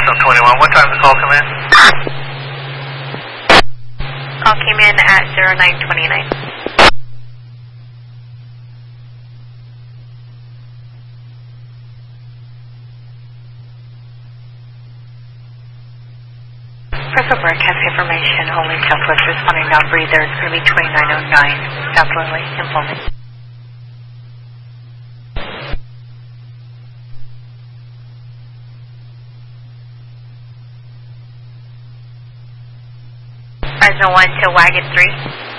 Fresno 21, what time did the call come in? Call came in at 0929. Fresno broadcast information, only Southwest responding non-breather. It's going to be 2909 South Lily, implement. Fresno 1 to Wagon 3.